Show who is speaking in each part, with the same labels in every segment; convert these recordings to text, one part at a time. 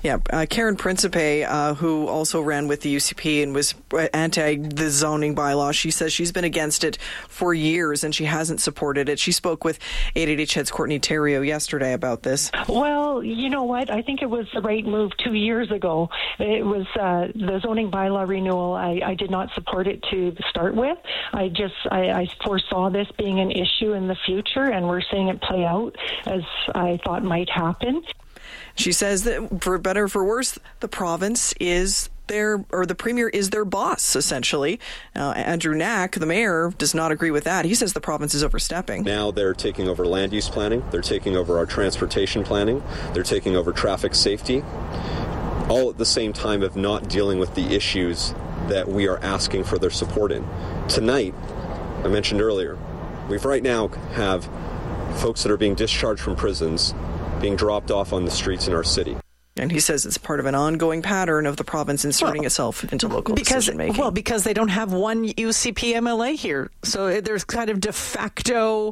Speaker 1: Yeah, Karen Principe, who also ran with the UCP and was anti the zoning bylaw, she says she's been against it for years and she hasn't supported it. She spoke with 880 CHED's Courtney Theriault yesterday about this.
Speaker 2: Well, you know what? I think it was the right move 2 years ago. It was the zoning bylaw renewal. I did not support it to start with. I foresaw this being an issue in the future, and we're seeing it play out as I thought might happen.
Speaker 1: She says that for better or for worse, the province is the premier is their boss, essentially. Andrew Knack, the mayor, does not agree with that. He says the province is overstepping.
Speaker 3: Now they're taking over land use planning. They're taking over our transportation planning. They're taking over traffic safety, all at the same time of not dealing with the issues that we are asking for their support in. Tonight, I mentioned earlier, we right now have folks that are being discharged from prisons being dropped off on the streets in our city.
Speaker 1: And he says it's part of an ongoing pattern of the province inserting itself into local decision-making.
Speaker 4: Well, because they don't have one UCP MLA here. So there's kind of de facto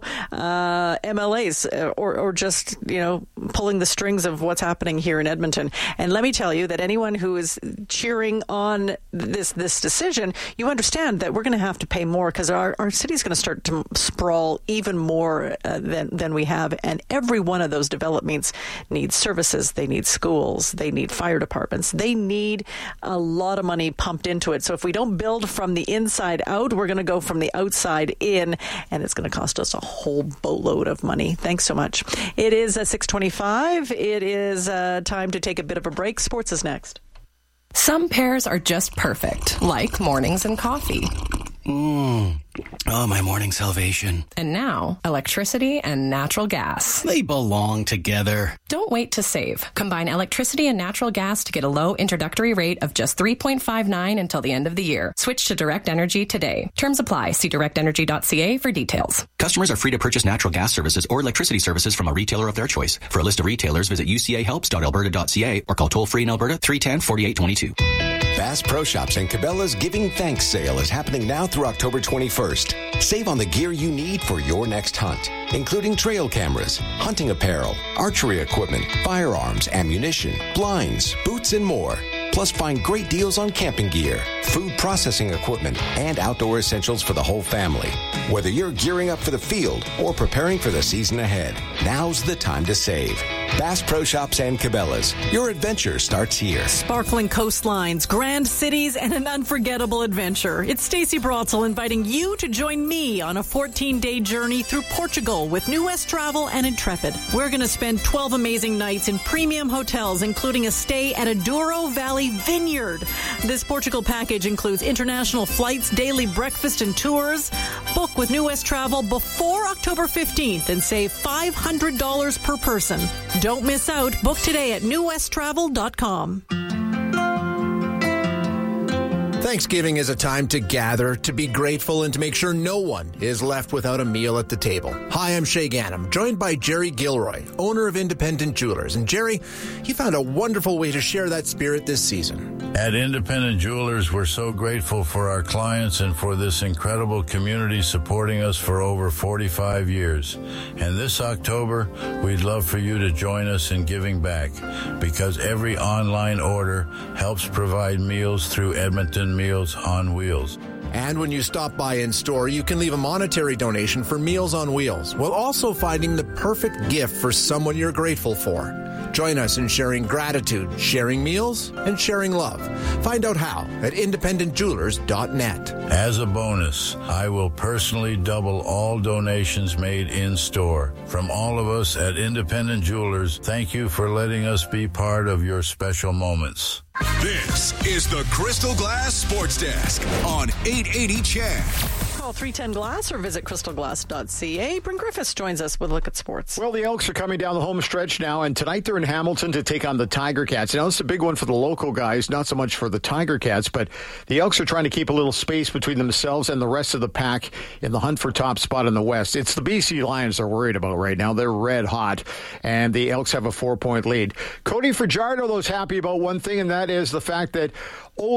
Speaker 4: MLAs or just, pulling the strings of what's happening here in Edmonton. And let me tell you that anyone who is cheering on this decision, you understand that we're going to have to pay more because our city's going to start to sprawl even more than we have. And every one of those developments needs services. They need schools. They need fire departments. They need a lot of money pumped into it. So if we don't build from the inside out, we're going to go from the outside in, and it's going to cost us a whole boatload of money. Thanks so much. It is 6:25. It is time to take a bit of a break. Sports is next.
Speaker 5: Some pairs are just perfect, like mornings and coffee.
Speaker 6: Oh, my morning salvation.
Speaker 5: And now, electricity and natural gas.
Speaker 6: They belong together.
Speaker 5: Don't wait to save. Combine electricity and natural gas to get a low introductory rate of just $3.59 until the end of the year. Switch to Direct Energy today. Terms apply. See directenergy.ca for details.
Speaker 6: Customers are free to purchase natural gas services or electricity services from a retailer of their choice. For a list of retailers, visit ucahelps.alberta.ca or call toll-free in Alberta 310-4822.
Speaker 7: Bass Pro Shops and Cabela's Giving Thanks sale is happening now through October 21st. Save on the gear you need for your next hunt, including trail cameras, hunting apparel, archery equipment, firearms, ammunition, blinds, boots, and more. Plus, find great deals on camping gear, food processing equipment, and outdoor essentials for the whole family. Whether you're gearing up for the field or preparing for the season ahead, now's the time to save. Bass Pro Shops and Cabela's. Your adventure starts here.
Speaker 4: Sparkling coastlines, grand cities, and an unforgettable adventure. It's Stacey Brotzel inviting you to join me on a 14-day journey through Portugal with New West Travel and Intrepid. We're going to spend 12 amazing nights in premium hotels, including a stay at a Douro Valley Vineyard. This Portugal package includes international flights, daily breakfast, and tours. Book with New West Travel before October 15th and save $500 per person. Don't miss out. Book today at newwesttravel.com.
Speaker 8: Thanksgiving is a time to gather, to be grateful, and to make sure no one is left without a meal at the table. Hi, I'm Shay Gannam, joined by Jerry Gilroy, owner of Independent Jewelers. And Jerry, he found a wonderful way to share that spirit this season.
Speaker 9: At Independent Jewelers, we're so grateful for our clients and for this incredible community supporting us for over 45 years. And this October, we'd love for you to join us in giving back, because every online order helps provide meals through Edmonton Meals on Wheels.
Speaker 8: And when you stop by in store, you can leave a monetary donation for Meals on Wheels, while also finding the perfect gift for someone you're grateful for. Join us in sharing gratitude, sharing meals, and sharing love. Find out how at independentjewelers.net.
Speaker 9: As a bonus, I will personally double all donations made in store. From all of us at Independent Jewelers, thank you for letting us be part of your special moments.
Speaker 10: This is the Crystal Glass Sports Desk on 880 CHED.
Speaker 4: Call 310-GLASS or visit crystalglass.ca. Bryn Griffiths joins us with a look at sports.
Speaker 11: Well, the Elks are coming down the home stretch now, and tonight they're in Hamilton to take on the Tiger Cats. Now, it's a big one for the local guys, not so much for the Tiger Cats, but the Elks are trying to keep a little space between themselves and the rest of the pack in the hunt for top spot in the West. It's the BC Lions they're worried about right now. They're red hot, and the Elks have a 4-point lead. Cody Fajardo, though, is happy about one thing, and that is the fact that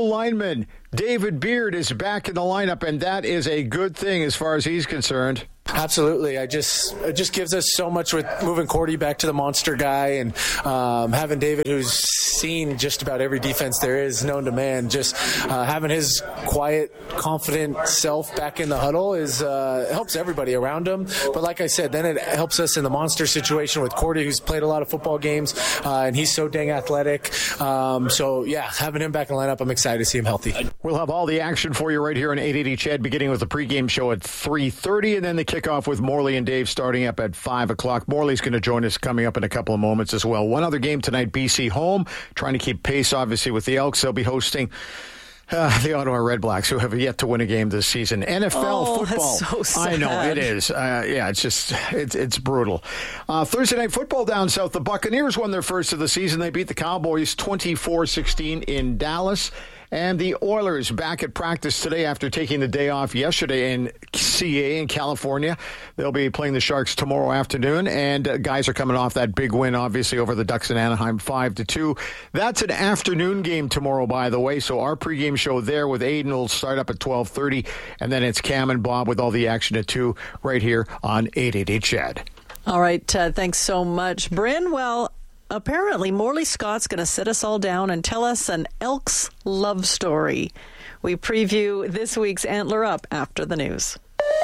Speaker 11: O-lineman David Beard is back in the lineup, and that is a good thing as far as he's concerned.
Speaker 12: Absolutely. It just gives us so much with moving Cordy back to the monster guy, and having David, who's seen just about every defense there is known to man, just having his quiet, confident self back in the huddle is helps everybody around him. But like I said, then it helps us in the monster situation with Cordy, who's played a lot of football games, and he's so dang athletic. So, yeah, having him back in the lineup, I'm excited to see him healthy.
Speaker 11: We'll have all the action for you right here on 880 CHED, beginning with the pregame show at 3:30, and then the kickoff with Morley and Dave starting up at 5 o'clock. Morley's going to join us coming up in a couple of moments as well. One other game tonight, BC home, trying to keep pace, obviously, with the Elks. They'll be hosting the Ottawa Redblacks, who have yet to win a game this season. NFL football.
Speaker 4: That's so sad.
Speaker 11: I know, it is. It's brutal. Thursday night football down south. The Buccaneers won their first of the season. They beat the Cowboys 24-16 in Dallas. And the Oilers back at practice today after taking the day off yesterday in CA in California. They'll be playing the Sharks tomorrow afternoon, and guys are coming off that big win, obviously, over the Ducks in Anaheim 5-2. That's an afternoon game tomorrow, by the way, so our pregame show there with Aiden will start up at 12:30, and then it's Cam and Bob with all the action at 2 right here on 880 CHED.
Speaker 4: All right, thanks so much, Bryn. Well, apparently, Morley Scott's going to sit us all down and tell us an Elks love story. We preview this week's Antler Up after the news.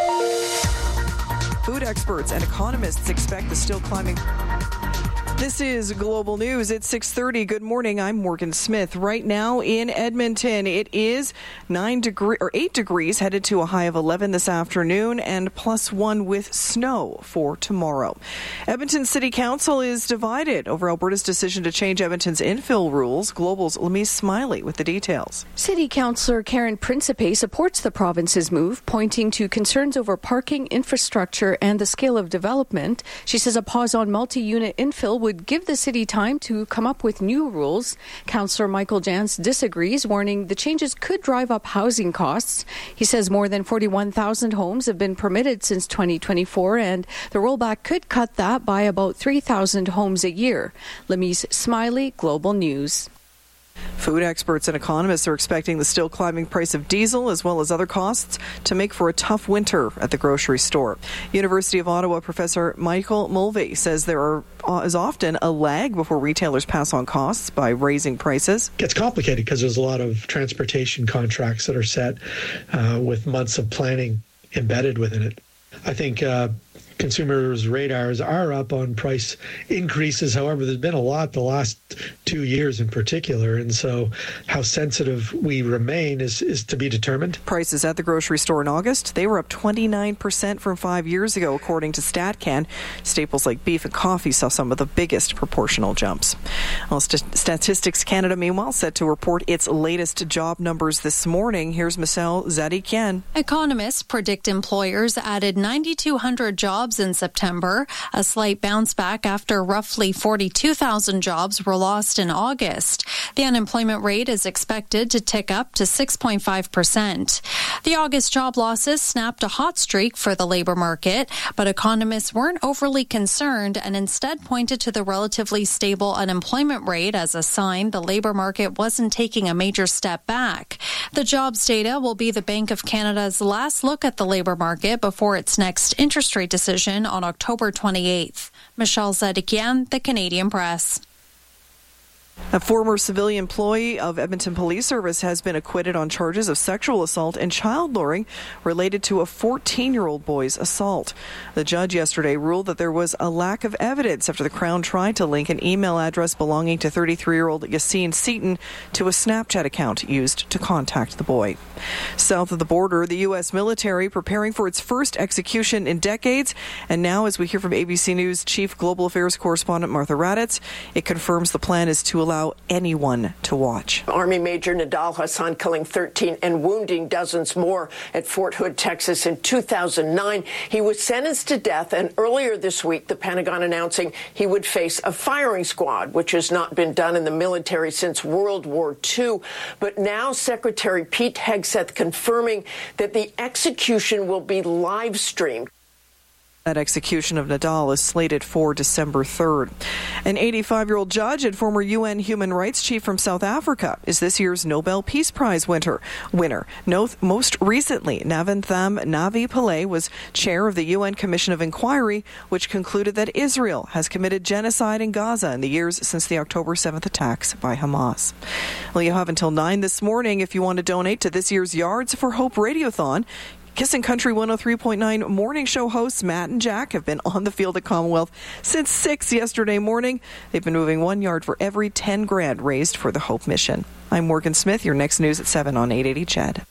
Speaker 1: Food experts and economists expect the still climbing. This is Global News at 6:30. Good morning. I'm Morgan Smith. Right now in Edmonton, it is 8 degrees, headed to a high of 11 this afternoon, and +1 with snow for tomorrow. Edmonton City Council is divided over Alberta's decision to change Edmonton's infill rules. Global's Lamise Smiley with the details.
Speaker 13: City Councillor Karen Principe supports the province's move, pointing to concerns over parking, infrastructure, and the scale of development. She says a pause on multi-unit infill would give the city time to come up with new rules. Councillor Michael Jans disagrees, warning the changes could drive up housing costs. He says more than 41,000 homes have been permitted since 2024, and the rollback could cut that by about 3,000 homes a year. Lamise Smiley, Global News.
Speaker 1: Food experts and economists are expecting the still climbing price of diesel as well as other costs to make for a tough winter at the grocery store. University of Ottawa professor Michael Mulvey says there is often a lag before retailers pass on costs by raising prices.
Speaker 14: It gets complicated because there's a lot of transportation contracts that are set with months of planning embedded within it. I think consumers' radars are up on price increases. However, there's been a lot the last 2 years in particular, and so how sensitive we remain is to be determined.
Speaker 1: Prices at the grocery store in August, they were up 29% from 5 years ago, according to StatCan. Staples like beef and coffee saw some of the biggest proportional jumps. Well, Statistics Canada, meanwhile, set to report its latest job numbers this morning. Here's Michelle Zadikian.
Speaker 15: Economists predict employers added 9,200 jobs in September, a slight bounce back after roughly 42,000 jobs were lost in August. The unemployment rate is expected to tick up to 6.5%. The August job losses snapped a hot streak for the labor market, but economists weren't overly concerned and instead pointed to the relatively stable unemployment rate as a sign the labor market wasn't taking a major step back. The jobs data will be the Bank of Canada's last look at the labor market before its next interest rate decision on October 28th. Michelle Zadikian, The Canadian Press.
Speaker 1: A former civilian employee of Edmonton Police Service has been acquitted on charges of sexual assault and child luring related to a 14-year-old boy's assault. The judge yesterday ruled that there was a lack of evidence after the Crown tried to link an email address belonging to 33-year-old Yassine Seaton to a Snapchat account used to contact the boy. South of the border, the U.S. military preparing for its first execution in decades. And now, as we hear from ABC News Chief Global Affairs Correspondent Martha Raddatz, it confirms the plan is to allow anyone to watch.
Speaker 16: Army Major Nidal Hasan killing 13 and wounding dozens more at Fort Hood, Texas in 2009. He was sentenced to death, and earlier this week, the Pentagon announcing he would face a firing squad, which has not been done in the military since World War II. But now Secretary Pete Hegseth confirming that the execution will be live streamed.
Speaker 1: That execution of Nadal is slated for December 3rd. An 85-year-old judge and former UN human rights chief from South Africa is this year's Nobel Peace Prize winner. Most recently, Naventham Navi Pillay was chair of the UN Commission of Inquiry, which concluded that Israel has committed genocide in Gaza in the years since the October 7th attacks by Hamas. Well, you have until 9 this morning if you want to donate to this year's Yards for Hope Radiothon. Kissin' Country 103.9 morning show hosts Matt and Jack have been on the field at Commonwealth since 6 yesterday morning. They've been moving 1 yard for every 10 grand raised for the Hope Mission. I'm Morgan Smith. Your next news at 7 on 880 CHED.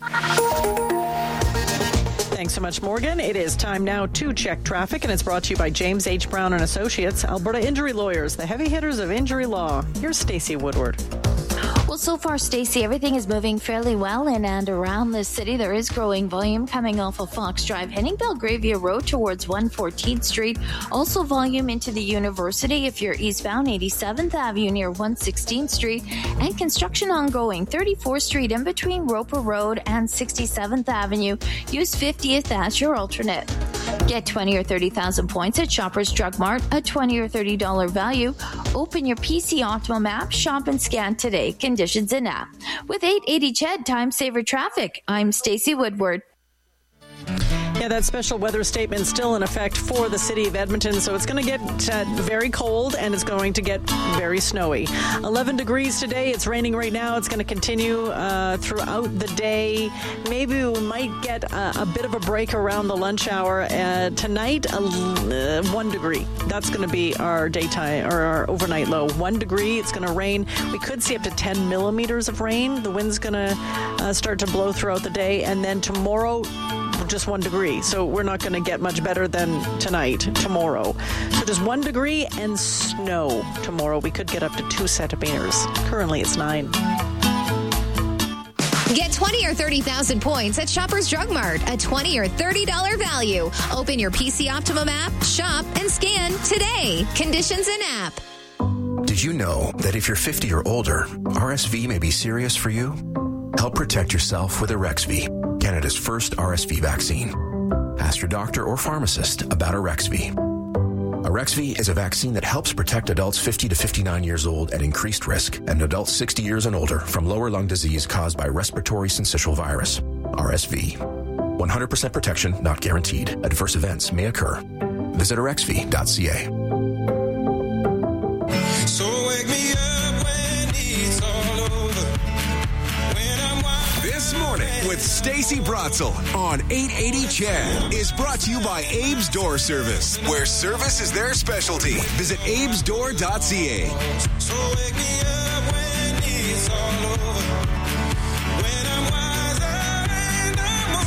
Speaker 4: Thanks so much, Morgan. It is time now to check traffic, and it's brought to you by James H. Brown and Associates, Alberta Injury Lawyers, the heavy hitters of injury law. Here's Stacey Woodward.
Speaker 17: Well, so far, Stacey, everything is moving fairly well in and around the city. There is growing volume coming off of Fox Drive, heading Belgravia Road towards 114th Street. Also volume into the University if you're eastbound 87th Avenue near 116th Street. And construction ongoing 34th Street in between Roper Road and 67th Avenue. Use 50th as your alternate. Get 20 or 30,000 points at Shoppers Drug Mart, a $20 or $30 value. Open your PC Optimum app, shop and scan today. Conditions in app. With 880 CHED Time Saver Traffic, I'm Stacey Woodward.
Speaker 4: Yeah, that special weather statement still in effect for the city of Edmonton, so it's going to get very cold and it's going to get very snowy. 11 degrees today. It's raining right now. It's going to continue throughout the day. Maybe we might get a bit of a break around the lunch hour. Tonight, 1 degree. That's going to be our daytime or our overnight low. 1 degree. It's going to rain. We could see up to 10 millimeters of rain. The wind's going to start to blow throughout the day, and then tomorrow, just 1 degree. So we're not going to get much better than tomorrow. So just 1 degree and snow tomorrow. We could get up to 2 centimeters. Currently it's 9.
Speaker 18: Get 20 or 30,000 points at Shoppers Drug Mart, a $20 or $30 value. Open your PC Optimum app, shop, and scan today. Conditions in app.
Speaker 19: Did you know that if you're 50 or older, RSV may be serious for you? Help protect yourself with Arexvy, Canada's first RSV vaccine. Ask your doctor or pharmacist about Arexvy. Arexvy is a vaccine that helps protect adults 50 to 59 years old at increased risk and adults 60 years and older from lower lung disease caused by respiratory syncytial virus, RSV. 100% protection not guaranteed. Adverse events may occur. Visit Arexvy.ca.
Speaker 10: So wake me up when it's all over. This morning with Stacey Bratzel on 880 CHED is brought to you by Abe's Door Service, where service is their specialty. Visit abesdoor.ca. So wake me up when it's all over. When I'm wiser and I'm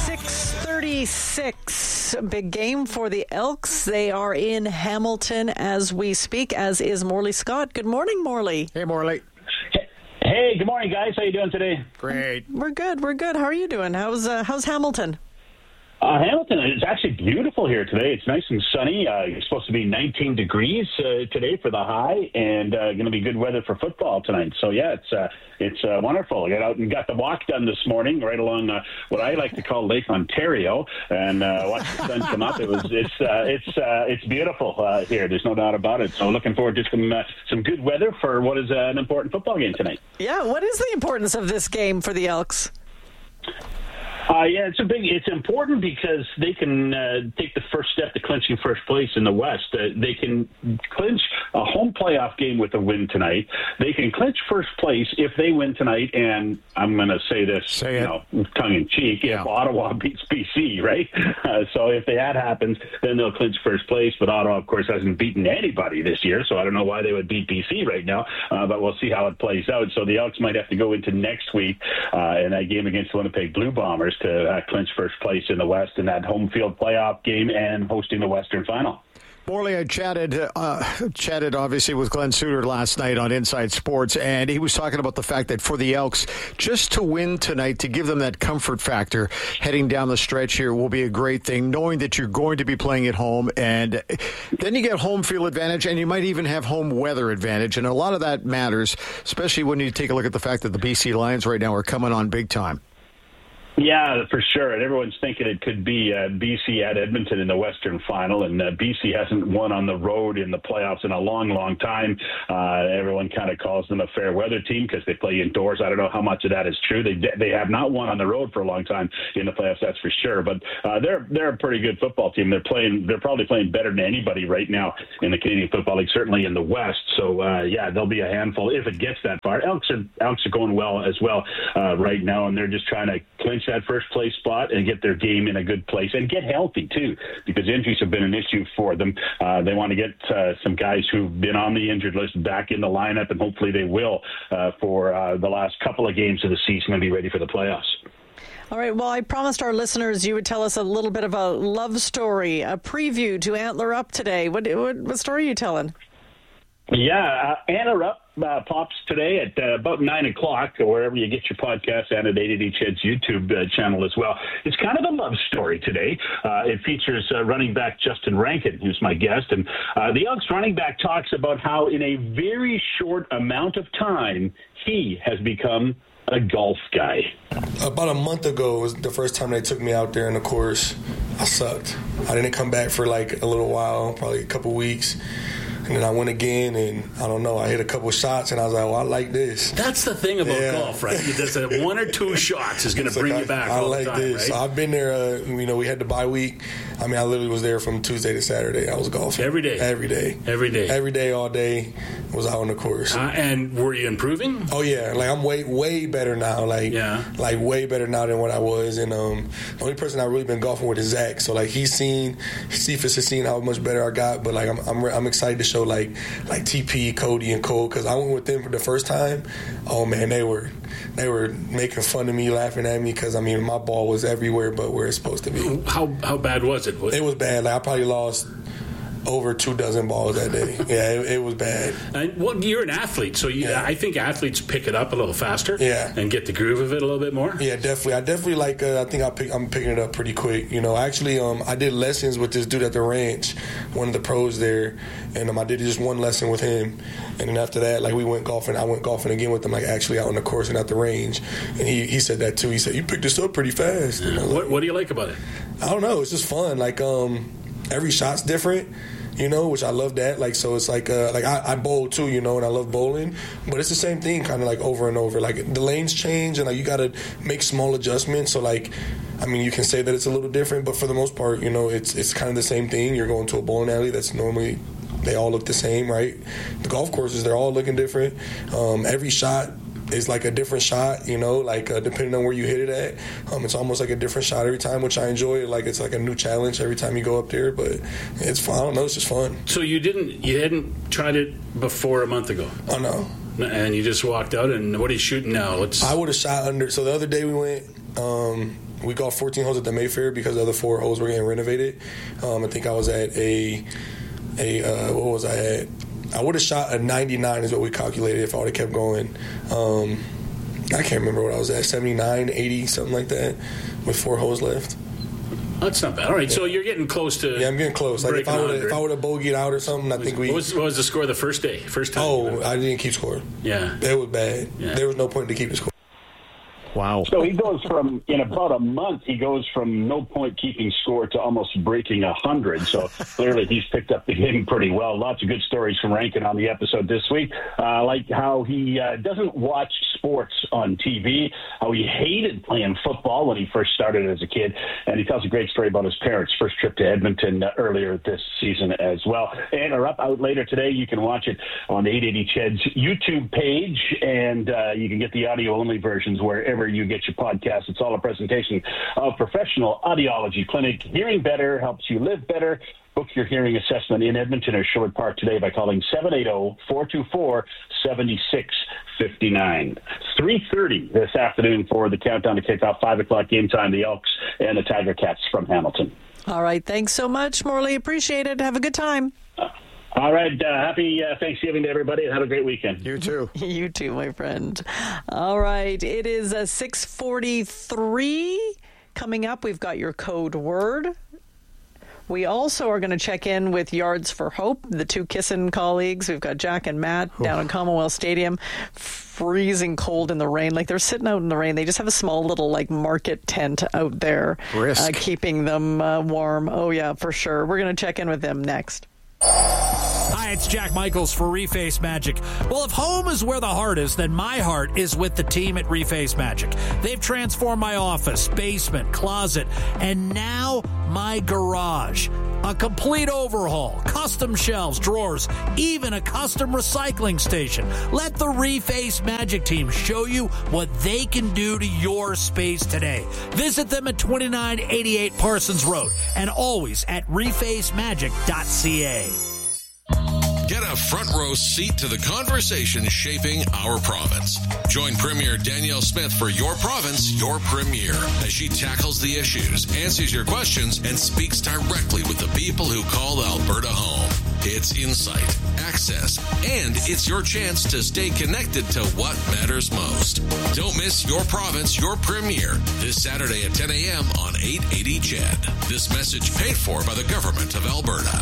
Speaker 4: 6:36. Big game for the Elks. They are in Hamilton as we speak, as is Morley Scott. Good morning, Morley.
Speaker 11: Hey, Morley.
Speaker 20: Hey, good morning, guys. How you doing today?
Speaker 11: Great.
Speaker 4: We're good. How are you doing? How's Hamilton?
Speaker 20: Hamilton is actually beautiful here today. It's nice and sunny. It's supposed to be 19 degrees today for the high, and going to be good weather for football tonight. So yeah, it's wonderful. I got out and got the walk done this morning, right along what I like to call Lake Ontario, and watched the sun come up. It's beautiful here. There's no doubt about it. So looking forward to some good weather for what is an important football game tonight.
Speaker 4: Yeah, what is the importance of this game for the Elks?
Speaker 20: Yeah, it's important because they can take the first step to clinching first place in the West. They can clinch a home playoff game with a win tonight. They can clinch first place if they win tonight, and I'm going to say this, tongue in cheek, if Ottawa beats BC, right? So if that happens, then they'll clinch first place. But Ottawa, of course, hasn't beaten anybody this year, so I don't know why they would beat BC right now. But we'll see how it plays out. So the Elks might have to go into next week in that game against the Winnipeg Blue Bombers to clinch first place in the West in that home field playoff game and hosting the Western Final.
Speaker 11: Morley, I chatted obviously with Glenn Suter last night on Inside Sports, and he was talking about the fact that for the Elks, just to win tonight, to give them that comfort factor heading down the stretch here will be a great thing, knowing that you're going to be playing at home, and then you get home field advantage, and you might even have home weather advantage, and a lot of that matters, especially when you take a look at the fact that the BC Lions right now are coming on big time.
Speaker 20: Yeah, for sure. And everyone's thinking it could be BC at Edmonton in the Western Final. And BC hasn't won on the road in the playoffs in a long, long time. Everyone kind of calls them a fair weather team because they play indoors. I don't know how much of that is true. They have not won on the road for a long time in the playoffs, that's for sure. But they're a pretty good football team. They're probably playing better than anybody right now in the Canadian Football League, certainly in the West. So they'll be a handful if it gets that far. Elks are going well as well right now, and they're just trying to clinch that first place spot and get their game in a good place and get healthy too, because injuries have been an issue for them. They want to get some guys who've been on the injured list back in the lineup, and hopefully they will for the last couple of games of the season and be ready for the playoffs.
Speaker 4: All right. Well, I promised our listeners you would tell us a little bit of a love story, a preview to Antler Up today. What story are you telling?
Speaker 20: Yeah, Antler Up pops today at about 9 o'clock, or wherever you get your podcast, and at 880 Ched's YouTube channel as well. It's kind of a love story today. It features running back Justin Rankin, who's my guest. And the Elks running back talks about how in a very short amount of time, he has become a golf guy.
Speaker 21: About a month ago was the first time they took me out there in the course. I sucked. I didn't come back for like a little while, probably a couple weeks. And then I went again, and I don't know, I hit a couple shots, and I was like, well, I like this.
Speaker 22: That's the thing about golf, right? That's one or two shots is going to bring you back all the time, right? I like this.
Speaker 21: So I've been there, we had the bye week. I mean, I literally was there from Tuesday to Saturday. I was golfing.
Speaker 22: Every day?
Speaker 21: Every day.
Speaker 22: Every day?
Speaker 21: Every day, all day, was out on the course.
Speaker 22: And were you improving?
Speaker 21: Oh, yeah. Like, I'm way better now. Like way better now than what I was. And the only person I've really been golfing with is Zach. So, like, Cephas has seen how much better I got. But, like, I'm excited to show, like TP, Cody, and Cole, because I went with them for the first time. Oh, man, they were making fun of me, laughing at me, because, I mean, my ball was everywhere but where it's supposed to be.
Speaker 22: How bad was it?
Speaker 21: It was bad. Like, I probably lost over 24 balls that day. Yeah, it was bad.
Speaker 22: And, well, you're an athlete, so I think athletes pick it up a little faster and get the groove of it a little bit more.
Speaker 21: Yeah, definitely. I definitely like, I think I'm picking it up pretty quick. You know, actually, I did lessons with this dude at the ranch, one of the pros there, and I did just one lesson with him. And then after that, like, we went golfing. I went golfing again with him, like, actually out on the course and at the range. And he said that, too. He said, you picked this up pretty fast.
Speaker 22: Yeah. What do you like about it?
Speaker 21: I don't know. It's just fun. Like, every shot's different, you know, which I love that. Like, so it's like I bowl too, you know, and I love bowling, but it's the same thing kind of like over and over. Like, the lanes change, and like you got to make small adjustments. So, like, I mean, you can say that it's a little different, but for the most part, you know, it's kind of the same thing. You're going to a bowling alley that's normally, they all look the same, right? The golf courses, they're all looking different. Every shot is like a different shot, you know, like depending on where you hit it at. It's almost like a different shot every time, which I enjoy. Like, it's like a new challenge every time you go up there, but it's fun. I don't know, it's just fun.
Speaker 22: So you hadn't tried it before a month ago?
Speaker 21: Oh, no.
Speaker 22: And you just walked out, and what are you shooting now?
Speaker 21: I would have shot under. So the other day we went, we golfed 14 holes at the Mayfair because the other 4 holes were getting renovated. I think I was at what was I at? I would have shot a 99 is what we calculated if I would have kept going. I can't remember what I was at, 79, 80, something like that, with 4 holes left.
Speaker 22: That's not bad. All right, so you're getting close to.
Speaker 21: Yeah, I'm getting close. Like, if I would have bogeyed out or something, I think we.
Speaker 22: What was the score the first day? First time?
Speaker 21: Oh, I didn't keep score.
Speaker 22: Yeah,
Speaker 21: that was bad. Yeah. There was no point to keep the score.
Speaker 11: Wow.
Speaker 20: So he goes from, in about a month, he goes from no point keeping score to almost breaking 100. So clearly he's picked up the game pretty well. Lots of good stories from Rankin on the episode this week. Like how he doesn't watch sports on TV, how he hated playing football when he first started as a kid. And he tells a great story about his parents' first trip to Edmonton earlier this season as well. And are out later today. You can watch it on the 880 Ched's YouTube page, and you can get the audio-only versions wherever you get your podcast. It's all a presentation of Professional Audiology Clinic. Hearing better helps you live better. Book your hearing assessment in Edmonton or Sherwood Park today by calling 780-424-7659. 3:30 this afternoon for the countdown to kick off 5 o'clock game time, the Elks and the Tiger Cats from Hamilton.
Speaker 4: All right. Thanks so much, Morley. Appreciate it. Have a good time.
Speaker 20: All right. Happy Thanksgiving to everybody, and have a great weekend.
Speaker 11: You too.
Speaker 4: You too, my friend. All right. It is 6:43. Coming up, we've got your code word. We also are going to check in with Yards for Hope, the 2 Kissin' colleagues. We've got Jack and Matt down in Commonwealth Stadium freezing cold in the rain. Like, they're sitting out in the rain. They just have a small little, like, market tent out there, keeping them warm. Oh, yeah, for sure. We're going to check in with them next.
Speaker 2: Hi, it's Jack Michaels for Reface Magic. Well, if home is where the heart is, then my heart is with the team at Reface Magic. They've transformed my office, basement, closet, and now my garage. A complete overhaul, custom shelves, drawers, even a custom recycling station. Let the Reface Magic team show you what they can do to your space today. Visit them at 2988 Parsons Road and always at refacemagic.ca.
Speaker 3: Get a front row seat to the conversation shaping our province. Join Premier Danielle Smith for Your Province, Your Premier, as she tackles the issues, answers your questions, and speaks directly with the people who call Alberta home. It's insight, access, and it's your chance to stay connected to what matters most. Don't miss Your Province, Your Premier this Saturday at 10 a.m. on 880 CHED. This message paid for by the Government of Alberta.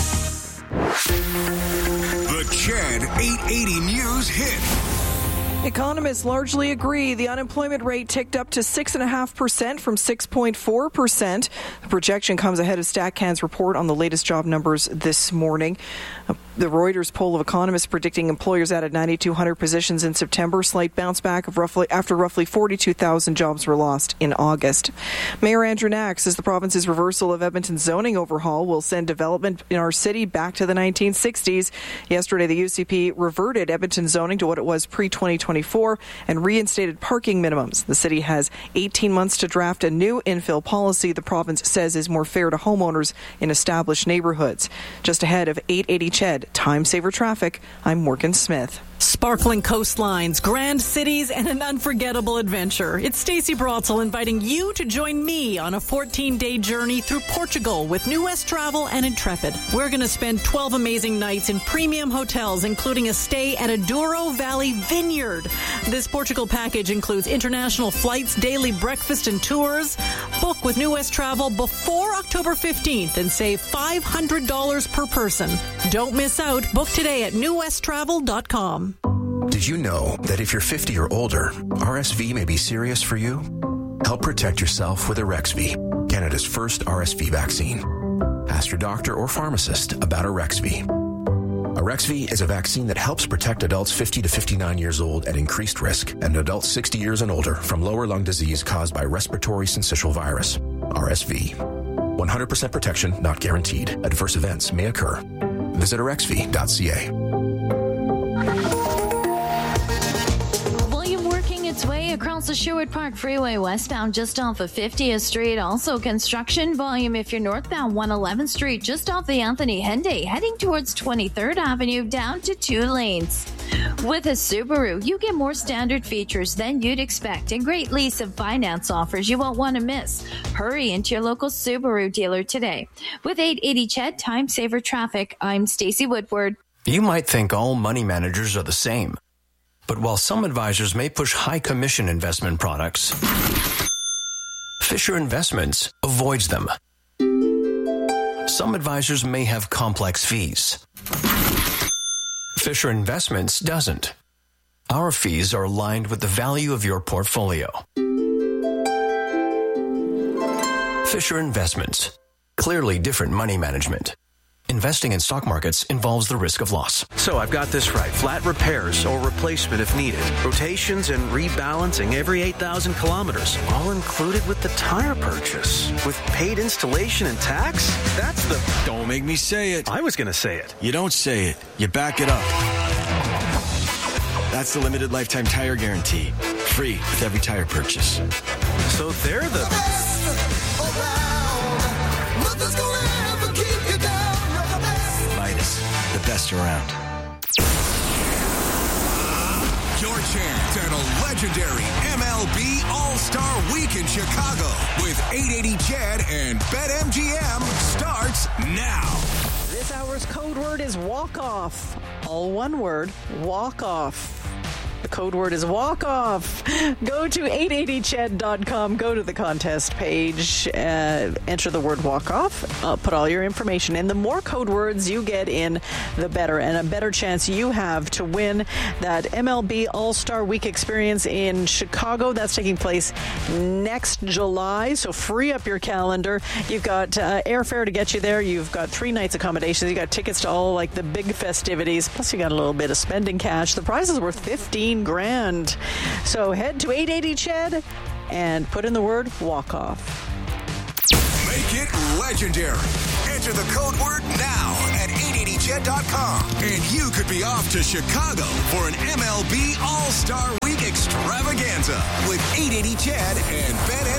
Speaker 10: The CHED 880 News hit.
Speaker 1: Economists largely agree the unemployment rate ticked up to 6.5% from 6.4%. The projection comes ahead of StatCan's report on the latest job numbers this morning. The Reuters poll of economists predicting employers added 9,200 positions in September, slight bounce back of after roughly 42,000 jobs were lost in August. Mayor Andrew Knack says the province's reversal of Edmonton's zoning overhaul will send development in our city back to the 1960s. Yesterday, the UCP reverted Edmonton zoning to what it was pre-2024 and reinstated parking minimums. The city has 18 months to draft a new infill policy the province says is more fair to homeowners in established neighborhoods. Just ahead of 880 CHED, Time Saver Traffic, I'm Morgan Smith.
Speaker 4: Sparkling coastlines, grand cities, and an unforgettable adventure. It's Stacey Brotzel inviting you to join me on a 14-day journey through Portugal with New West Travel and Intrepid. We're going to spend 12 amazing nights in premium hotels, including a stay at a Douro Valley Vineyard. This Portugal package includes international flights, daily breakfast, and tours. Book with New West Travel before October 15th and save $500 per person. Don't miss out. Book today at newwesttravel.com.
Speaker 19: Did you know that if you're 50 or older, RSV may be serious for you? Help protect yourself with Arexvy, Canada's first RSV vaccine. Ask your doctor or pharmacist about Arexvy. Arexvy is a vaccine that helps protect adults 50 to 59 years old at increased risk and adults 60 years and older from lower lung disease caused by respiratory syncytial virus, RSV. 100% protection not guaranteed. Adverse events may occur. Visit arexvy.ca.
Speaker 17: Its way across the Sherwood Park Freeway westbound just off of 50th Street. Also construction volume if you're northbound 111th Street just off the Anthony Henday heading towards 23rd Avenue down to 2 lanes. With a Subaru, you get more standard features than you'd expect and great lease and finance offers you won't want to miss. Hurry into your local Subaru dealer today. With 880 CHED Time Saver Traffic, I'm Stacey Woodward.
Speaker 23: You might think all money managers are the same. But while some advisors may push high commission investment products, Fisher Investments avoids them. Some advisors may have complex fees. Fisher Investments doesn't. Our fees are aligned with the value of your portfolio. Fisher Investments. Clearly different money management. Investing in stock markets involves the risk of loss.
Speaker 24: So I've got this right. Flat repairs or replacement if needed. Rotations and rebalancing every 8,000 kilometers. All included with the tire purchase. With paid installation and tax? That's the...
Speaker 25: Don't make me say it.
Speaker 24: I was going to say it.
Speaker 25: You don't say it. You back it up. That's the limited lifetime tire guarantee. Free with every tire purchase.
Speaker 24: So they're the...
Speaker 25: The best around.
Speaker 10: Your chance at a legendary MLB All-Star Week in Chicago with 880 CHED and BetMGM starts now.
Speaker 4: This hour's code word is walk-off. All one word, walk-off. The code word is walk-off. Go to 880ched.com. Go to the contest page. Enter the word walk-off. Put all your information in. The more code words you get in, the better. And a better chance you have to win that MLB All-Star Week experience in Chicago. That's taking place next July. So free up your calendar. You've got airfare to get you there. You've got 3 nights accommodations. You got tickets to all like the big festivities. Plus you got a little bit of spending cash. The prize is worth $15,000. So head to 880ched and put in the word walk-off.
Speaker 10: Make it legendary. Enter the code word now at 880ched.com. And you could be off to Chicago for an MLB All-Star Week extravaganza with 880ched and Ben